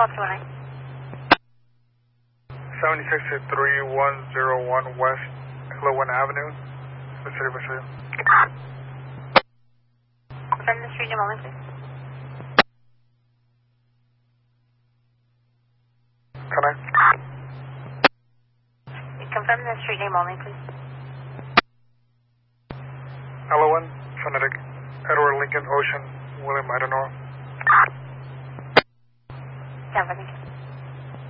429. 763101 West Lowen Avenue, the city of Visalia. Confirm the street name only, please. Can I? Confirm the street name only, please. Lowen, phonetic. Edward Lincoln Ocean, William Idenor. Yeah, I think.